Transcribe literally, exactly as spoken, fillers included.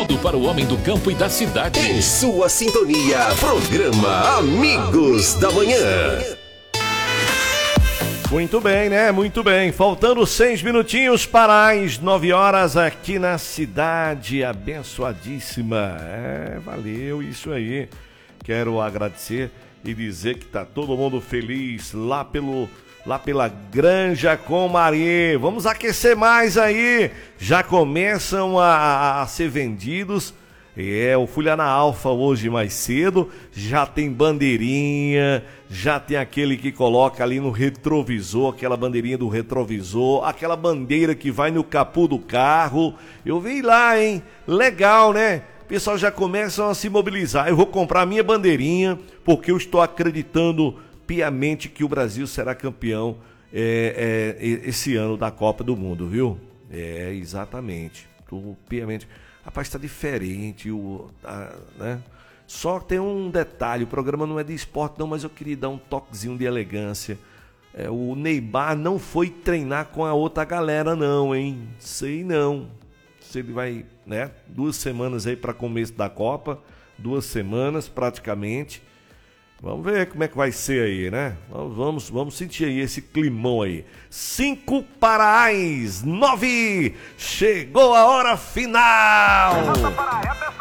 tudo para o homem do campo e da cidade. Em sua sintonia, programa Amigos da Manhã. Muito bem, né? Muito bem. Faltando seis minutinhos para as nove horas aqui na cidade abençoadíssima. É, valeu isso aí. Quero agradecer e dizer que tá todo mundo feliz lá pelo lá pela Granja Comari. Vamos aquecer mais aí. Já começam a, a, a ser vendidos. É, eu fui lá na Alfa hoje mais cedo, já tem bandeirinha, já tem aquele que coloca ali no retrovisor, aquela bandeirinha do retrovisor, aquela bandeira que vai no capô do carro. Eu vi lá, hein? Legal, né? O pessoal já começa a se mobilizar. Eu vou comprar minha bandeirinha, porque eu estou acreditando piamente que o Brasil será campeão é, é, esse ano da Copa do Mundo, viu? É, exatamente. Estou piamente... Rapaz, está diferente, o, a, né? Só tem um detalhe, o programa não é de esporte não, mas eu queria dar um toquezinho de elegância. É, o Neymar não foi treinar com a outra galera não, hein? Sei não. Se ele vai, né? Duas semanas aí para começo da Copa, duas semanas praticamente. Vamos ver como é que vai ser aí, né? Vamos, vamos sentir aí esse climão aí. Cinco para as nove. Chegou a hora final.